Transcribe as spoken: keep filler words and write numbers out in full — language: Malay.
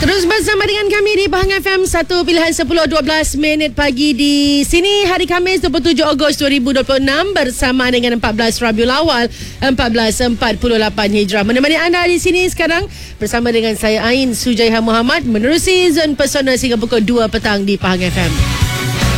Terus bersama dengan kami di Pahang F M, satu pilihan sepuluh dua belas minit pagi di sini. Hari Khamis dua puluh tujuh Ogos dua ribu dua puluh enam bersama dengan empat belas Rabiul Awal empat belas empat puluh lapan Hijrah. Menemani anda di sini sekarang bersama dengan saya Ain Sujaiha Muhammad menerusi Zon Pesona sehingga pukul dua petang di Pahang F M.